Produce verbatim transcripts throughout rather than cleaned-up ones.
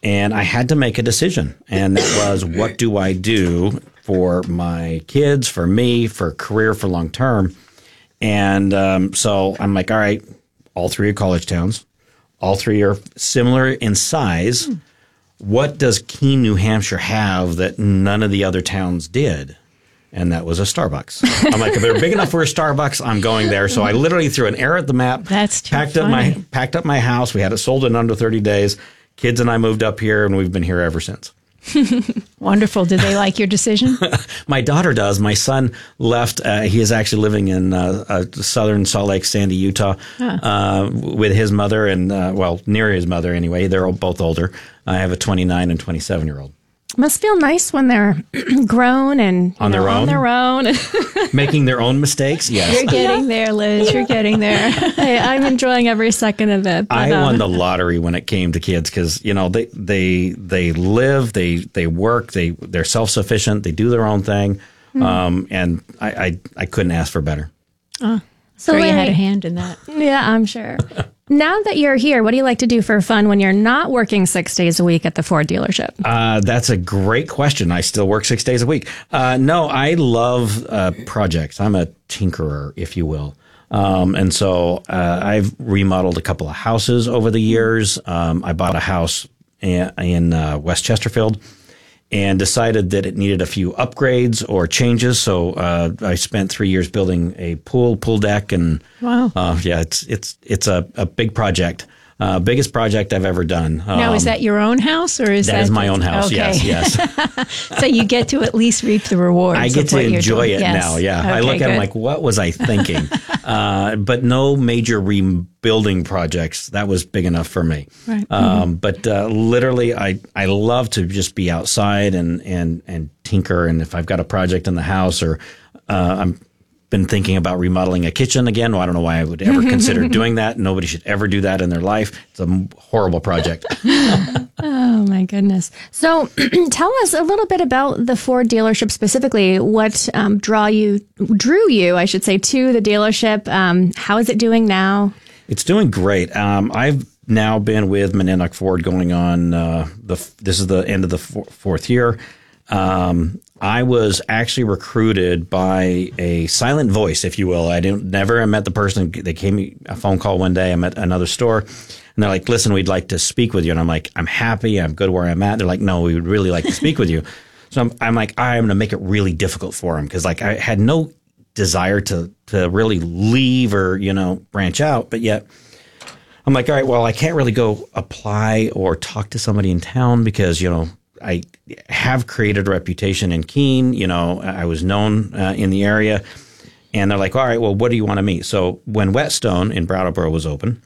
And I had to make a decision. And that was, what do I do for my kids, for me, for career, for long term? And um, so I'm like, all right, all three are college towns. All three are similar in size. Hmm. What does Keene, New Hampshire have that none of the other towns did? And that was a Starbucks. I'm like, if they're big enough for a Starbucks, I'm going there. So I literally threw an arrow at the map. That's too packed funny. up my packed up my house. We had it sold in under thirty days. Kids and I moved up here, and we've been here ever since. Wonderful. Did they like your decision? My daughter does. My son left. Uh, he is actually living in uh, uh, southern Salt Lake, Sandy, Utah, huh. uh, with his mother and, uh, well, near his mother anyway. They're both older. I have a twenty-nine and twenty-seven year old. Must feel nice when they're grown and on, know, their on their own. Making their own mistakes, yes. You're getting there, Liz. You're getting there. Hey, I'm enjoying every second of it. But, I won uh, the lottery when it came to kids because, you know, they they they live, they they work, they, they're self-sufficient, they do their own thing, mm. um, and I, I, I couldn't ask for better. Uh, so Larry, you had a hand in that. Yeah, I'm sure. Now that you're here, what do you like to do for fun when you're not working six days a week at the Ford dealership? Uh, that's a great question. I still work six days a week. Uh, no, I love uh, projects. I'm a tinkerer, if you will. Um, and so uh, I've remodeled a couple of houses over the years. Um, I bought a house in, in uh, West Chesterfield and decided that it needed a few upgrades or changes. So uh, I spent three years building a pool, pool deck, and wow, uh, yeah, it's it's it's a, a big project, uh, biggest project I've ever done. Now, um, is that your own house, or is that that is my own house? Okay. Yes, yes. So you get to at least reap the rewards. I get of to what enjoy you're it doing. now. Yes. Yeah, Okay, I look at good. it like, what was I thinking? uh, but no major rebuilding projects. That was big enough for me. Right. Um, Mm-hmm. But uh, literally, I I love to just be outside and and and tinker. And if I've got a project in the house, or uh, I'm been thinking about remodeling a kitchen again. Well, I don't know why I would ever consider doing that. Nobody should ever do that in their life. It's a horrible project. Oh, my goodness. So tell us a little bit about the Ford dealership specifically. What um, draw you, drew you, I should say, to the dealership? Um, how is it doing now? It's doing great. Um, I've now been with Monadnock Ford going on, uh, the this is the end of the f- fourth year. Um, I was actually recruited by a silent voice, if you will. I didn't never met the person. They gave me a phone call one day. I'm at another store, and they're like, "Listen, we'd like to speak with you." And I'm like, "I'm happy. I'm good where I'm at." They're like, "No, we would really like to speak with you." So I'm, I'm like, I'm going to make it really difficult for them because, like, I had no desire to to really leave or you know branch out, but yet I'm like, all right, well, I can't really go apply or talk to somebody in town because you know. I have created a reputation in Keene. You know, I was known uh, in the area. And they're like, all right, well, what do you want to meet? So when Whetstone in Brattleboro was open,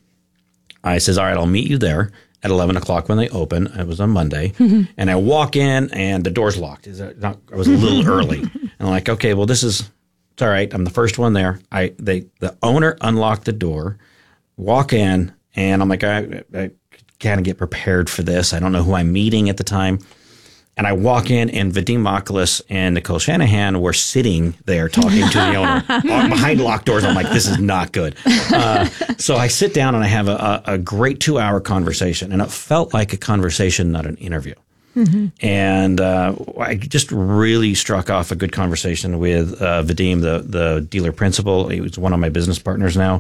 I says, all right, I'll meet you there at eleven o'clock when they open. It was on Monday. Mm-hmm. And I walk in and the door's locked. Is it not, I was a little early. And I'm like, okay, well, this is, it's all right. I'm the first one there. I they The owner unlocked the door, walk in, and I'm like, I, I kind of get prepared for this. I don't know who I'm meeting at the time. And I walk in, and Vadim Mokulis and Nicole Shanahan were sitting there talking to the owner behind locked doors. I'm like, this is not good. Uh, so I sit down and I have a, a great two hour conversation, and it felt like a conversation, not an interview. Mm-hmm. And uh, I just really struck off a good conversation with uh, Vadim, the the dealer principal. He was one of my business partners now,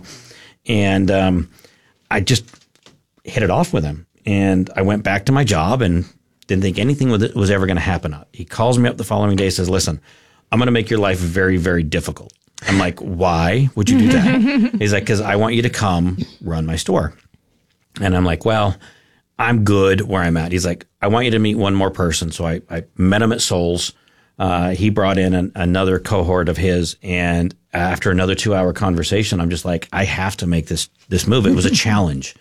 and um, I just hit it off with him. And I went back to my job and didn't think anything was ever going to happen. He calls me up the following day, says, listen, I'm going to make your life very, very difficult. I'm like, why would you do that? He's like, because I want you to come run my store. And I'm like, well, I'm good where I'm at. He's like, I want you to meet one more person. So I, I met him at Souls. Uh, he brought in an, another cohort of his. And after another two hour conversation, I'm just like, I have to make this, this move. It was a challenge.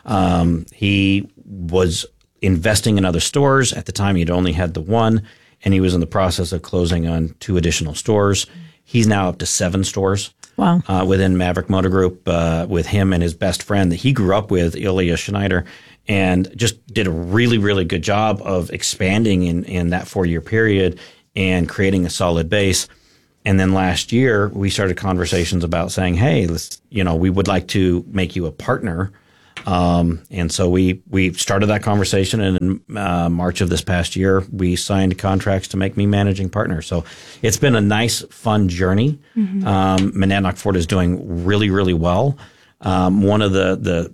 Um, he was investing in other stores. At the time, he'd only had the one, and he was in the process of closing on two additional stores. He's now up to seven stores. Wow. Uh, within Maverick Motor Group, uh, with him and his best friend that he grew up with, Ilya Schneider, and just did a really, really good job of expanding in, in that four-year period and creating a solid base. And then last year, we started conversations about saying, hey, let's, you know, we would like to make you a partner Um, and so we we started that conversation, and in uh, March of this past year, we signed contracts to make me managing partner. So it's been a nice, fun journey. Mm-hmm. Um, Monadnock Ford is doing really, really well. Um, one of the the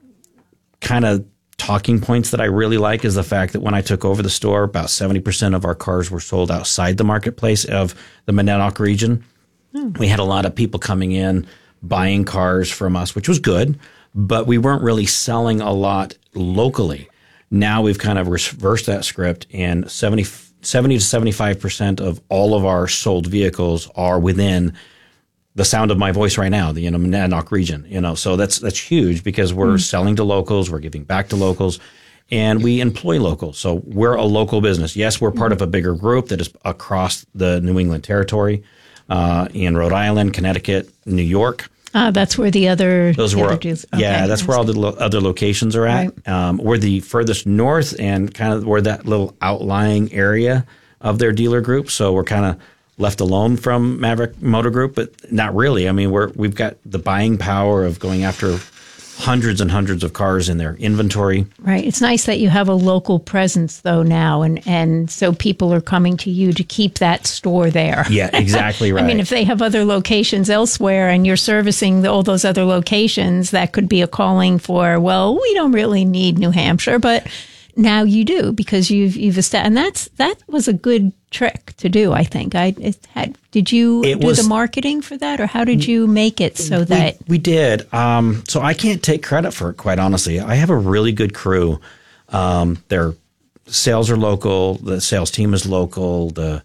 kind of talking points that I really like is the fact that when I took over the store, about seventy percent of our cars were sold outside the marketplace of the Monadnock region. Hmm. We had a lot of people coming in, buying cars from us, which was good, but we weren't really selling a lot locally. Now we've kind of reversed that script, and seventy, seventy to seventy-five percent of all of our sold vehicles are within the sound of my voice right now, the you know, Monadnock region. You know, so that's that's huge because we're mm. selling to locals, we're giving back to locals, and we employ locals. So we're a local business. Yes, we're part mm. of a bigger group that is across the New England territory, uh, in Rhode Island, Connecticut, New York. Uh, that's where the other those the were other deals, okay, yeah, that's where all the lo- other locations are at. Right. Um, we're the furthest north and kind of we're that little outlying area of their dealer group. So we're kind of left alone from Maverick Motor Group, but not really. I mean, we're we've got the buying power of going after hundreds and hundreds of cars in their inventory. Right. It's nice that you have a local presence though now, and, and so people are coming to you to keep that store there. Yeah, exactly right. I mean, if they have other locations elsewhere and you're servicing the, all those other locations, that could be a calling for, well, we don't really need New Hampshire, but now you do because you've you've established, and that's that was a good trick to do. I think I it had. Did you it do was, the marketing for that, or how did you make it so we, that we did? Um, so I can't take credit for it, quite honestly. I have a really good crew. Um, their sales are local. The sales team is local. The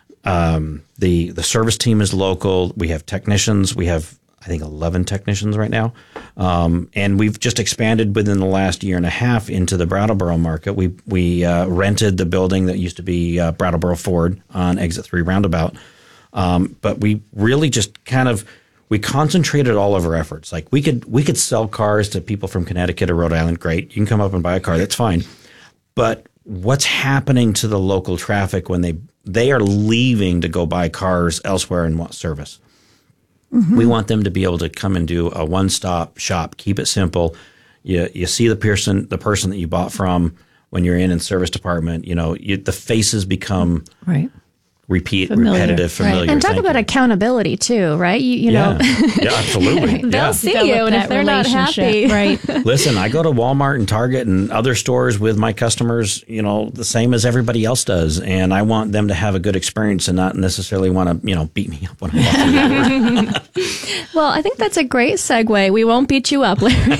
um, the the service team is local. We have technicians. We have I think eleven technicians right now. Um, and we've just expanded within the last year and a half into the Brattleboro market. We we uh, rented the building that used to be uh, Brattleboro Ford on Exit three Roundabout. Um, but we really just kind of we concentrated all of our efforts. Like we could we could sell cars to people from Connecticut or Rhode Island. Great, you can come up and buy a car. That's fine. But what's happening to the local traffic when they they are leaving to go buy cars elsewhere and want service? Mm-hmm. We want them to be able to come and do a one-stop shop. Keep it simple. You you see the person the person that you bought from when you're in in service department. You know you, the faces become right. repeat, familiar. repetitive, familiar. Right. And talk about you. accountability too, right? You, you yeah. know, yeah, absolutely. They'll yeah. see you, and if they're not happy, right? Listen, I go to Walmart and Target and other stores with my customers, you know, the same as everybody else does, and I want them to have a good experience and not necessarily want to, you know, beat me up when I walk through the door. Well, I think that's a great segue. We won't beat you up, Larry.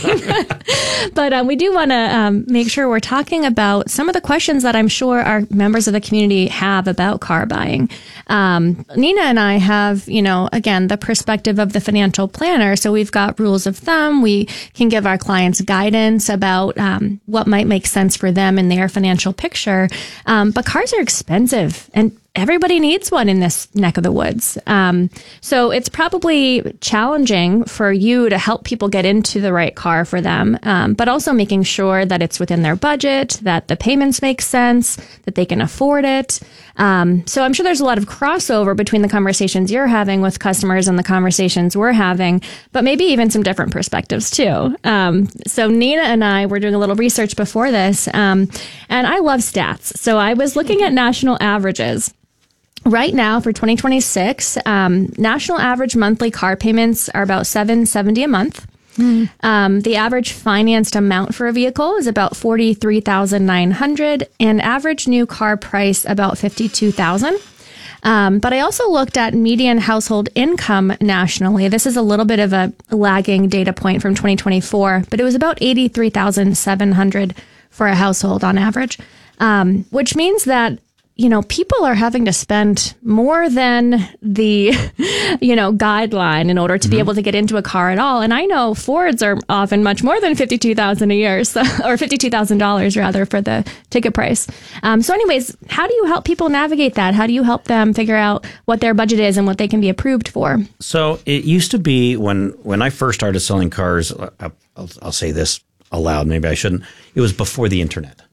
But um, we do want to um, make sure we're talking about some of the questions that I'm sure our members of the community have about car buying. Um, Nina and I have, you know, again, the perspective of the financial planner. So we've got rules of thumb. We can give our clients guidance about um, what might make sense for them in their financial picture. Um, but cars are expensive, and everybody needs one in this neck of the woods. Um, so it's probably challenging for you to help people get into the right car for them, um, but also making sure that it's within their budget, that the payments make sense, that they can afford it. Um, so I'm sure there's a lot of crossover between the conversations you're having with customers and the conversations we're having, but maybe even some different perspectives too. Um, so Nina and I were doing a little research before this, um, and I love stats. So I was looking at national averages. Right now, for twenty twenty-six, um, national average monthly car payments are about seven hundred seventy dollars a month. Mm. Um, the average financed amount for a vehicle is about forty-three thousand nine hundred dollars, and average new car price about fifty-two thousand dollars. Um, but I also looked at median household income nationally. This is a little bit of a lagging data point from twenty twenty-four, but it was about eighty-three thousand seven hundred dollars for a household on average, um, which means that you know, people are having to spend more than the, you know, guideline in order to mm-hmm. be able to get into a car at all. And I know Fords are often much more than fifty-two thousand dollars a year, so, or fifty-two thousand dollars rather for the ticket price. Um, so anyways, how do you help people navigate that? How do you help them figure out what their budget is and what they can be approved for? So it used to be when, when I first started selling cars, I'll, I'll say this aloud, maybe I shouldn't. It was before the internet.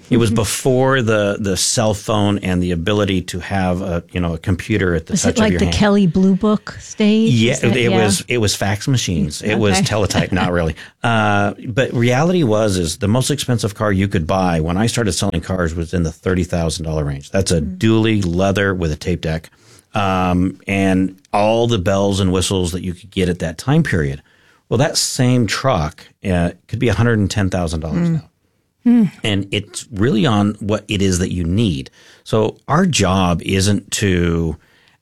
It was before the, the cell phone and the ability to have a you know a computer at the Was touch it like of your the hand. Kelly Blue Book stage? Yeah, Is that- it yeah. was. It was fax machines. It was Okay. teletype. Not really. Uh, but reality was is the most expensive car you could buy when I started selling cars was in the thirty thousand dollar range. That's a dually leather with a tape deck, um, and all the bells and whistles that you could get at that time period. Well, that same truck uh, could be one hundred and ten thousand dollars now. And it's really on what it is that you need. So our job isn't to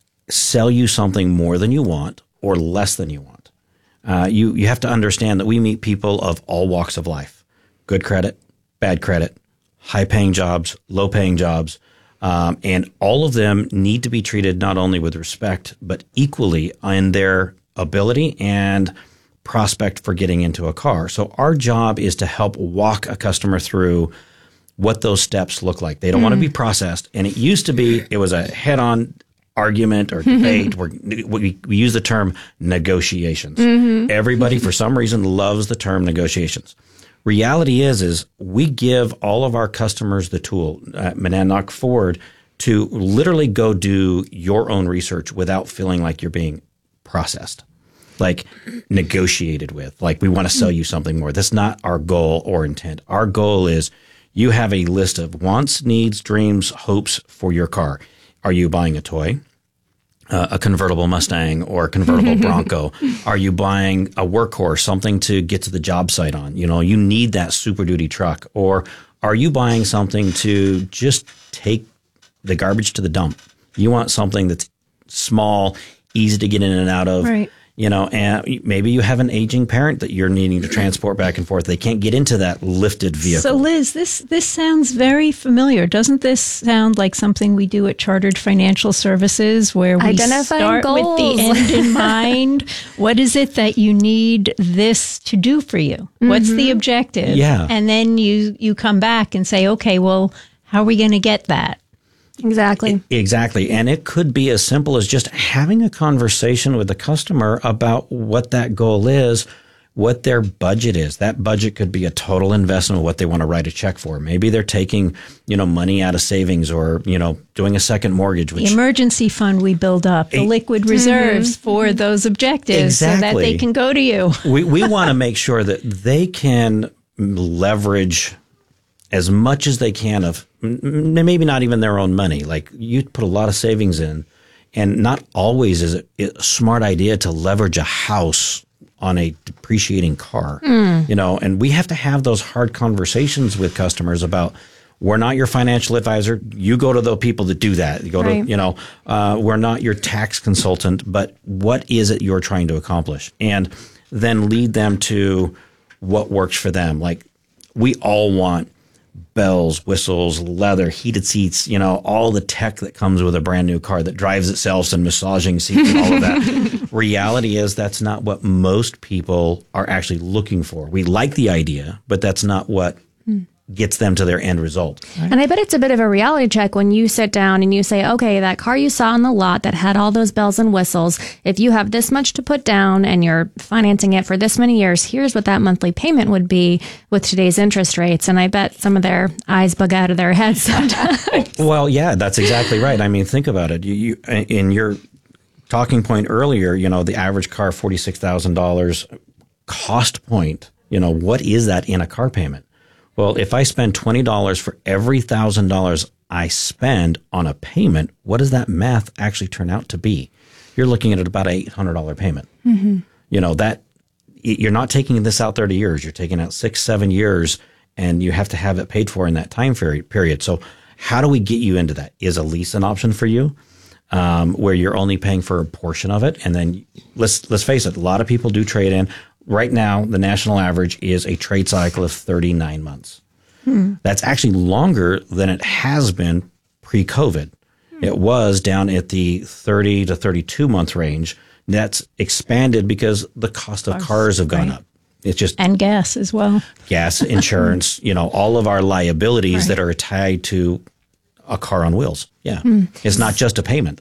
sell you something more than you want or less than you want. Uh, you you have to understand that we meet people of all walks of life: good credit, bad credit, high paying jobs, low paying jobs, um, and all of them need to be treated not only with respect but equally in their ability and prospect for getting into a car. So our job is to help walk a customer through what those steps look like. They don't want to be processed. And it used to be, it was a head-on argument or debate where we, we use the term negotiations. Everybody, for some reason, loves the term negotiations. Reality is, is we give all of our customers the tool at Monadnock Ford to literally go do your own research without feeling like you're being processed, like negotiated with, like we want to sell you something more. That's not our goal or intent. Our goal is you have a list of wants, needs, dreams, hopes for your car. Are you buying a toy, uh, a convertible Mustang or a convertible Bronco? Are you buying a workhorse, something to get to the job site on? You know, you need that Super Duty truck. Or are you buying something to just take the garbage to the dump? You want something that's small, easy to get in and out of. Right. You know, and maybe you have an aging parent that you're needing to transport back and forth. They can't get into that lifted vehicle. So, Liz, this this sounds very familiar. Doesn't this sound like something we do at Chartered Financial Services, where we Identifying start goals. with the end in mind? What is it that you need this to do for you? What's the objective? Yeah. And then you you come back and say, okay, well, how are we going to get that? Exactly. Exactly. And it could be as simple as just having a conversation with the customer about what that goal is, what their budget is. That budget could be a total investment of what they want to write a check for. Maybe they're taking, you know, money out of savings or, you know, doing a second mortgage. Which, The emergency fund we build up, the liquid reserves for those objectives so that Exactly. they can go to you. we, we want to make sure that they can leverage as much as they can of m- maybe not even their own money. Like you put a lot of savings in, and not always is it a smart idea to leverage a house on a depreciating car. You know, and we have to have those hard conversations with customers about, we're not your financial advisor. You go to the people that do that. You go Right. to, you know, uh, we're not your tax consultant, but what is it you're trying to accomplish? And then lead them to what works for them. Like we all want bells, whistles, leather, heated seats, you know, all the tech that comes with a brand new car that drives itself and massaging seats and all of that. Reality is that's not what most people are actually looking for. We like the idea, but that's not what gets them to their end result. And I bet it's a bit of a reality check when you sit down and you say, okay, that car you saw on the lot that had all those bells and whistles, if you have this much to put down and you're financing it for this many years, here's what that monthly payment would be with today's interest rates. And I bet some of their eyes bug out of their heads sometimes. Well, yeah, that's exactly right. I mean, think about it. You, you in your talking point earlier, you know, the average car, forty-six thousand dollars cost point, you know, what is that in a car payment? Well, if I spend twenty dollars for every one thousand dollars I spend on a payment, what does that math actually turn out to be? You're looking at about an eight hundred dollars payment. Mm-hmm. You know, that you're not taking this out thirty years. You're taking out six, seven years, and you have to have it paid for in that time period. So how do we get you into that? Is a lease an option for you, um, where you're only paying for a portion of it? And then let's let's face it, a lot of people do trade in. Right now, the national average is a trade cycle of thirty-nine months. Hmm. That's actually longer than it has been pre-COVID. Hmm. It was down at the thirty to thirty-two month range. That's expanded because the cost of cars, cars have gone right. up. It's just and gas as well. Gas, insurance, you know, all of our liabilities right. that are tied to a car on wheels. Yeah, hmm. It's not just a payment.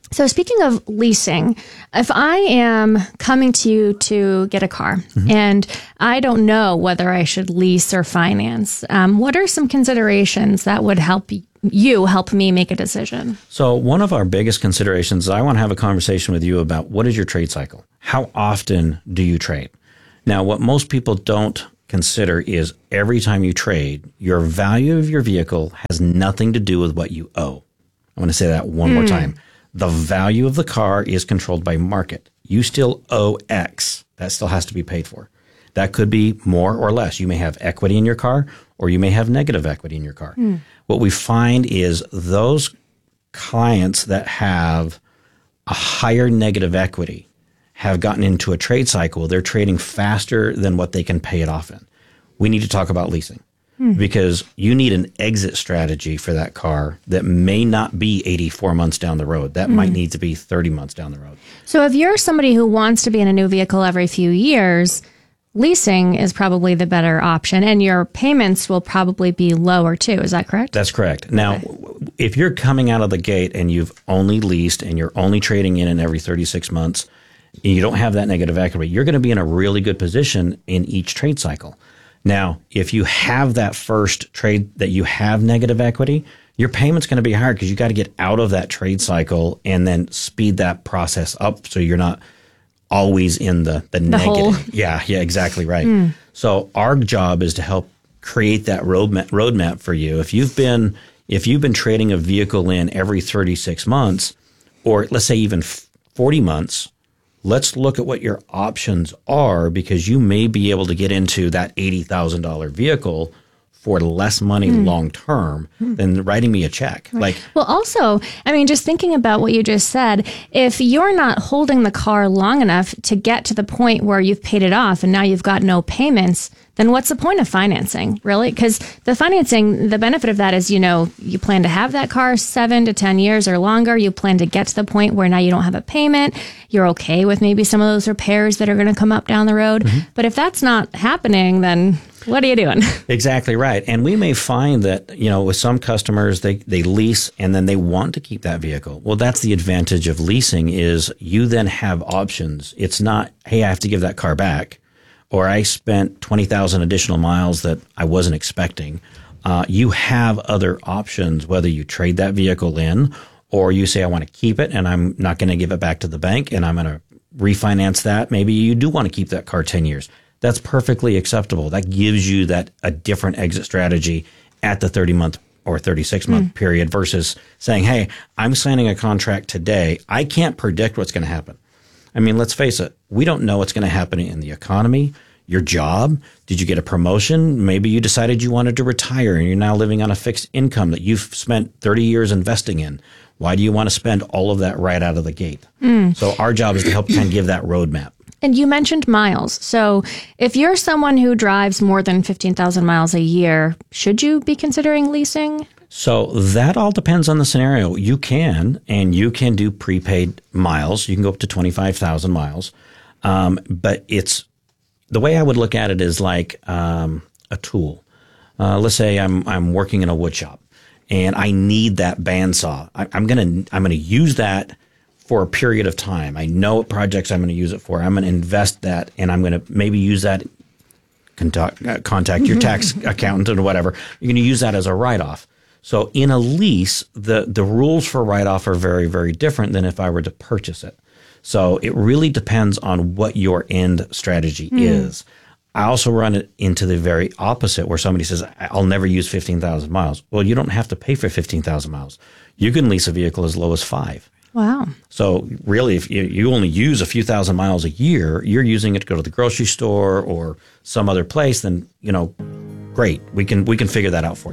So speaking of leasing, if I am coming to you to get a car mm-hmm. and I don't know whether I should lease or finance, um, what are some considerations that would help you help me make a decision? So one of our biggest considerations is I want to have a conversation with you about what is your trade cycle? How often do you trade? Now, what most people don't consider is every time you trade, your value of your vehicle has nothing to do with what you owe. I'm going to say that one mm. more time. The value of the car is controlled by market. You still owe X. That still has to be paid for. That could be more or less. You may have equity in your car or you may have negative equity in your car. Mm. What we find is those clients that have a higher negative equity have gotten into a trade cycle. They're trading faster than what they can pay it off in. We need to talk about leasing. Because you need an exit strategy for that car that may not be eighty-four months down the road. That mm. might need to be thirty months down the road. So if you're somebody who wants to be in a new vehicle every few years, leasing is probably the better option, and your payments will probably be lower too. Is that correct? That's correct. Now, okay. if you're coming out of the gate and you've only leased and you're only trading in in every thirty-six months, and you don't have that negative equity, you're going to be in a really good position in each trade cycle. Now, if you have that first trade that you have negative equity, your payment's going to be higher because you got to get out of that trade cycle and then speed that process up so you're not always in the, the, the negative. Hole. Yeah, yeah, exactly right. Mm. So our job is to help create that roadmap roadmap for you. If you've been if you've been trading a vehicle in every thirty-six months, or let's say even forty months, let's look at what your options are, because you may be able to get into that eighty thousand dollars vehicle for less money mm. long term mm. than writing me a check. Right. Like, well, also, I mean, just thinking about what you just said, if you're not holding the car long enough to get to the point where you've paid it off and now you've got no payments, then what's the point of financing, really? Because the financing, the benefit of that is, you know, you plan to have that car seven to ten years or longer. You plan to get to the point where now you don't have a payment. You're okay with maybe some of those repairs that are going to come up down the road. Mm-hmm. But if that's not happening, then what are you doing? Exactly right. And we may find that, you know, with some customers, they, they lease and then they want to keep that vehicle. Well, that's the advantage of leasing, is you then have options. It's not, hey, I have to give that car back, or I spent twenty thousand additional miles that I wasn't expecting. Uh, you have other options, whether you trade that vehicle in or you say, I want to keep it and I'm not going to give it back to the bank and I'm going to refinance that. Maybe you do want to keep that car ten years. That's perfectly acceptable. That gives you that a different exit strategy at the thirty month or thirty-six month mm. period versus saying, hey, I'm signing a contract today. I can't predict what's going to happen. I mean, let's face it. We don't know what's going to happen in the economy, your job. Did you get a promotion? Maybe you decided you wanted to retire and you're now living on a fixed income that you've spent thirty years investing in. Why do you want to spend all of that right out of the gate? Mm. So our job is to help kind of give that roadmap. And you mentioned miles. So if you're someone who drives more than fifteen thousand miles a year, should you be considering leasing? So that all depends on the scenario. You can, and you can do prepaid miles. You can go up to twenty-five thousand miles. Um, but it's, the way I would look at it is like um, a tool. Uh, let's say I'm I'm working in a wood shop and I need that bandsaw. I, I'm gonna I'm gonna use that for a period of time. I know what projects I'm going to use it for. I'm going to invest that, and I'm going to maybe use that, contact, uh, contact your tax accountant or whatever. You're going to use that as a write-off. So in a lease, the, the rules for write-off are very, very different than if I were to purchase it. So it really depends on what your end strategy mm. is. I also run it into the very opposite, where somebody says, I'll never use fifteen thousand miles. Well, you don't have to pay for fifteen thousand miles. You can lease a vehicle as low as five. Wow. So really, if you, you only use a few thousand miles a year, you're using it to go to the grocery store or some other place, then, you know, great. We can we can figure that out for you.